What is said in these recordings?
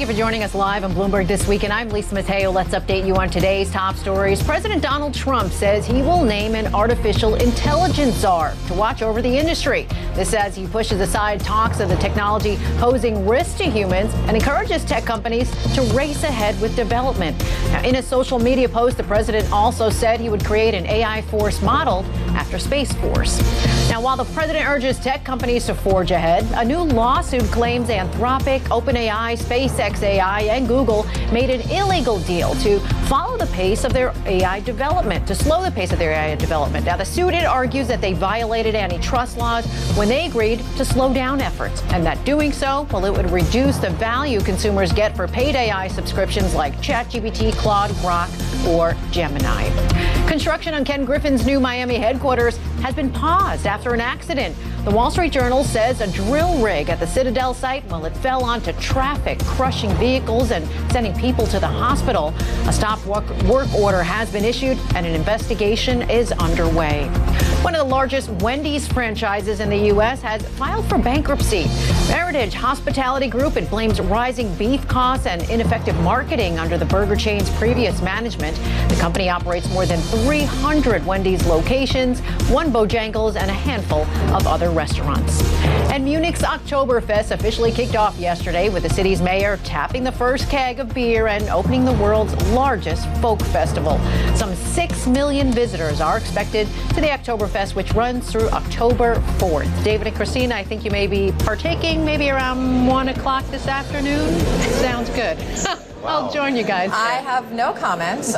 you for joining us live on Bloomberg This Week. And I'm Lisa Mateo. Let's update you on today's top stories. President Donald Trump says he will name an artificial intelligence czar to watch over the industry. This as he pushes aside talks of the technology posing risk to humans and encourages tech companies to race ahead with development. Now, in a social media post, the president also said he would create an AI force modeled after Space Force. Now, while the president urges tech companies to forge ahead, a new lawsuit claims Anthropic, OpenAI, SpaceX AI, and Google made an illegal deal to follow the pace of their AI development, to slow the pace of their AI development. Now, the suit, it argues that they violated antitrust laws when they agreed to slow down efforts, and that doing so, well, it would reduce the value consumers get for paid AI subscriptions like ChatGPT, Claude, Grok, or Gemini. Construction on Ken Griffin's new Miami headquarters has been paused after an accident. The Wall Street Journal says a drill rig at the Citadel site, well, it fell onto traffic, crushing vehicles and sending people to the hospital. A stop work order has been issued and an investigation is underway. One of the largest Wendy's franchises in the U.S. has filed for bankruptcy. Meritage Hospitality Group, it blames rising beef costs and ineffective marketing under the burger chain's previous management. The company operates more than 300 Wendy's locations, one Bojangles, and a handful of other restaurants. And Munich's Oktoberfest officially kicked off yesterday with the city's mayor tapping the first keg of beer and opening the world's largest folk festival. Some 6 million visitors are expected to the Oktoberfest, which runs through October 4th. David and Christina, I think you may be partaking maybe around 1 o'clock this afternoon. Sounds good. Wow. I'll join you guys. I have no comments.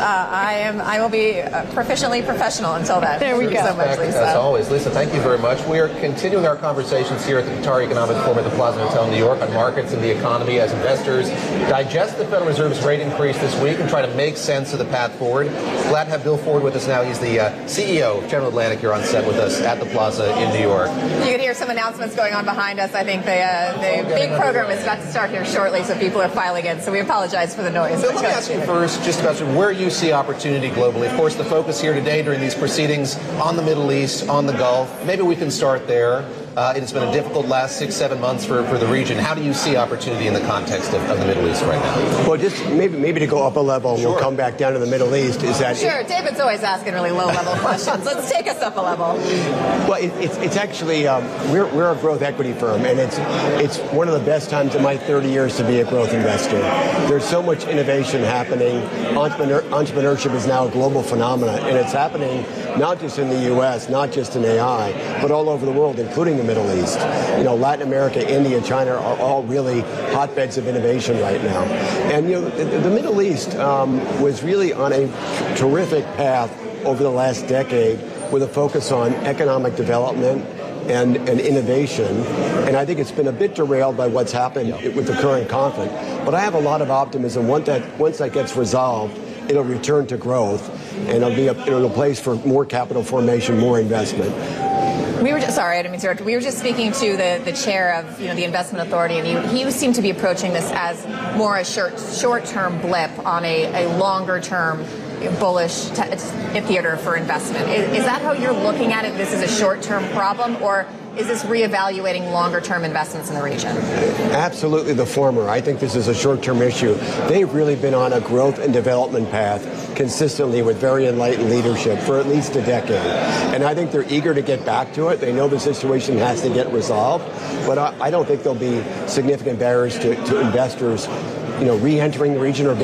I will be proficiently professional until then. There we go. So much, Lisa. As always, Lisa, thank you very much. We are continuing our conversations here at the Qatar Economic Forum at the Plaza Hotel in New York on markets and the economy as investors digest the Federal Reserve's rate increase this week and try to make sense of the path forward. Glad to have Bill Ford with us now. He's the CEO of General Atlantic here on set with us at the Plaza in New York. You can hear some announcements going on behind us. I think the big program is about to start here shortly, so people are filing in. So we apologize for the noise. So let me ask you first just about where you see opportunity globally. Of course, the focus here today during these proceedings on the Middle East, on the Gulf. Maybe we can start there. It's been a difficult last 6-7 months for the region. How do you see opportunity in the context of the Middle East right now? Well, just maybe to go up a level, sure. We'll come back down to the Middle East. Is that sure? David's always asking really low-level questions. Let's take us up a level. Well, it's actually we're a growth equity firm, and it's one of the best times in my 30 years to be a growth investor. There's so much innovation happening. Entrepreneurship is now a global phenomenon, and it's happening not just in the U.S., not just in AI, but all over the world, including the Middle East. You know, Latin America, India, China are all really hotbeds of innovation right now. And, you know, the Middle East was really on a terrific path over the last decade with a focus on economic development and innovation. And I think it's been a bit derailed by what's happened with the current conflict. But I have a lot of optimism. Once that gets resolved, it'll return to growth, and it'll be a place for more capital formation, more investment. Sorry, I didn't mean to interrupt. We were just speaking to the chair of the Investment Authority, and he seemed to be approaching this as more a short-term blip on a longer-term bullish theater for investment. Is that how you're looking at it? This is a short-term problem, or is this reevaluating longer-term investments in the region? Absolutely the former. I think this is a short-term issue. They've really been on a growth and development path consistently with very enlightened leadership for at least a decade. And I think they're eager to get back to it. They know the situation has to get resolved. But I don't think there'll be significant barriers to investors, re-entering the region or